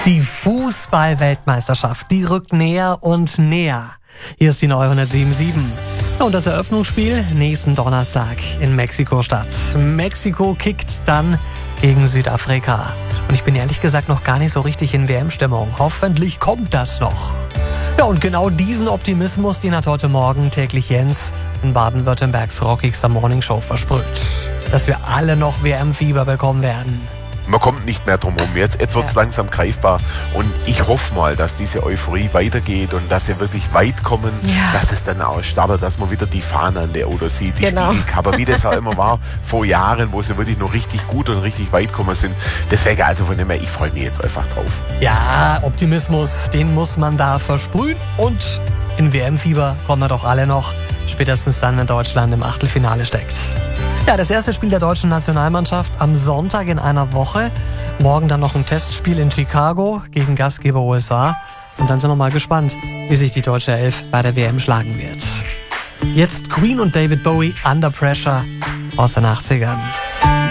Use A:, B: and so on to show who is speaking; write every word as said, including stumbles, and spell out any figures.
A: Die Fußball-Weltmeisterschaft, die rückt näher und näher. Hier ist die neue hundertsieben Komma sieben. Und das Eröffnungsspiel nächsten Donnerstag in Mexiko-Stadt. Mexiko kickt dann gegen Südafrika. Und ich bin ehrlich gesagt noch gar nicht so richtig in W M-Stimmung. Hoffentlich kommt das noch. Ja, und genau diesen Optimismus, den hat heute Morgen täglich Jens in Baden-Württembergs rockigster Morningshow versprüht. Dass wir alle noch W M-Fieber bekommen werden.
B: Man kommt nicht mehr drum herum. Jetzt, jetzt wird es ja. langsam greifbar. Und ich hoffe mal, dass diese Euphorie weitergeht und dass sie wirklich weit kommen, ja. dass es dann auch startet, dass man wieder die Fahnen an der Oder sieht, die
A: genau.
B: Spiegelcover, wie das auch immer war vor Jahren, wo sie wirklich noch richtig gut und richtig weit gekommen sind. Deswegen, also von dem her, ich freue mich jetzt einfach drauf.
A: Ja, Optimismus, den muss man da versprühen. Und in W M-Fieber kommen wir doch alle noch, spätestens dann, wenn Deutschland im Achtelfinale steckt. Ja, das erste Spiel der deutschen Nationalmannschaft am Sonntag in einer Woche. Morgen dann noch ein Testspiel in Chicago gegen Gastgeber U S A. Und dann sind wir mal gespannt, wie sich die deutsche Elf bei der W M schlagen wird. Jetzt Queen und David Bowie, Under Pressure aus den achtzigern.